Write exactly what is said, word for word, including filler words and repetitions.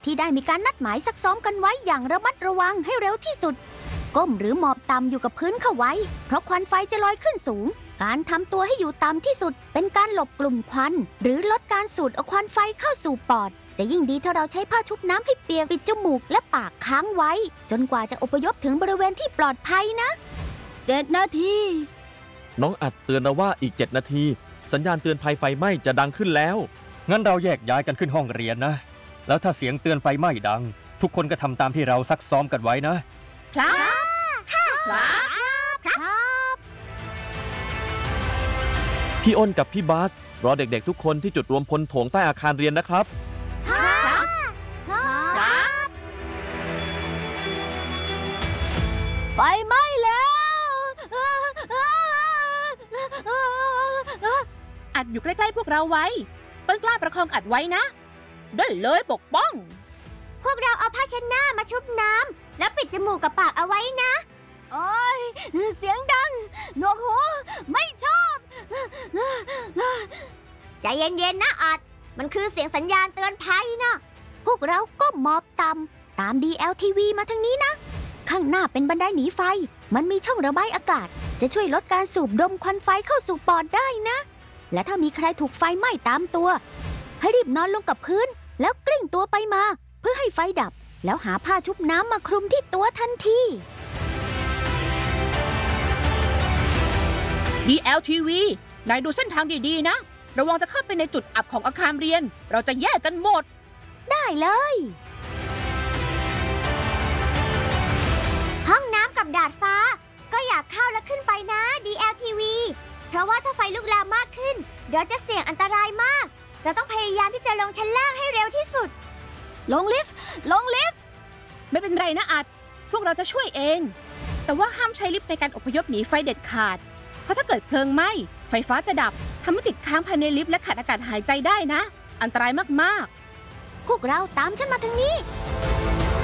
ที่ได้มีการนัดหมายซักซ้อมกันไว้อย่างระมัดระวังให้เร็วที่สุดก้มหรือหมอบต่ำอยู่กับพื้นเข้าไว้เพราะควันไฟจะลอยขึ้นสูงการทำตัวให้อยู่ต่ำที่สุดเป็นการหลบกลุ่มควันหรือลดการสูดเอาควันไฟเข้าสู่ปอดจะยิ่งดีถ้าเราใช้ผ้าชุบน้ำให้เปียกปิดจมูกและปากค้างไว้จนกว่าจะอพยพถึงบริเวณที่ปลอดภัยนะเจ็ดนาทีน้องอัดเตือนเราว่าอีกเจ็ดนาทีสัญญาณเตือนภัยไฟไหม้จะดังขึ้นแล้วงั้นเราแยกย้ายกันขึ้นห้องเรียนนะแล้วถ้าเสียงเตือนไฟไหม้ดังทุกคนก็ทำตามที่เราซักซ้อมกันไว้นะครับครับครับพี่อ้นกับพี่บาสรอเด็กๆทุกคนที่จุดรวมพลโถงใต้อาคารเรียนนะครับครับครับไฟไหม้แล้วอัดอยู่ใกล้ๆพวกเราไว้ต้นกล้าประคองอัดไว้นะได้เลยปกป้องพวกเราเอาผ้าเช็ดหน้ามาชุบน้ำแล้วปิดจมูกกับปากเอาไว้นะโอ้ยเสียงดังหนวกหูไม่ชอบใจเย็นๆนะอัดมันคือเสียงสัญญาณเตือนภัยนะพวกเราก็มอบต่ำตาม ดี แอล ที วี มาทางนี้นะข้างหน้าเป็นบันไดหนีไฟมันมีช่องระบายอากาศจะช่วยลดการสูบดมควันไฟเข้าสู่ปอดได้นะและถ้ามีใครถูกไฟไหม้ตามตัวให้รีบนอนลงกับพื้นแล้วกลิ้งตัวไปมาเพื่อให้ไฟดับแล้วหาผ้าชุบน้ำมาคลุมที่ตัวทันทีดี แอล ที วี นายดูเส้นทางดีๆนะระวังจะเข้าไปในจุดอับของอาคารเรียนเราจะแยกกันหมดได้เลยห้องน้ำกับดาดฟ้าก็อยากเข้าและขึ้นไปนะ ดี แอล ที วี เพราะว่าถ้าไฟลุกลามมากขึ้นเดี๋ยวจะเสี่ยงอันตรายมากเราต้องพยายามที่จะลงชั้นล่างให้เร็วที่สุดลงลิฟต์ลงลิฟต์ไม่เป็นไรนะอัดพวกเราจะช่วยเองแต่ว่าห้ามใช้ลิฟต์ในการอพยพหนีไฟเด็ดขาดเพราะถ้าเกิดเพลิงไหม้ไฟฟ้าจะดับทำให้ติดค้างภายในลิฟต์และขาดอากาศหายใจได้นะอันตรายมากๆพวกเราตามฉันมาทางนี้